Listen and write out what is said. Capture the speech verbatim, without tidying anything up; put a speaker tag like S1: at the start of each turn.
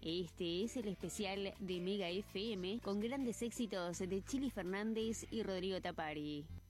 S1: Este es el especial de Mega F M con grandes éxitos de Chili Fernández y Rodrigo Tapari.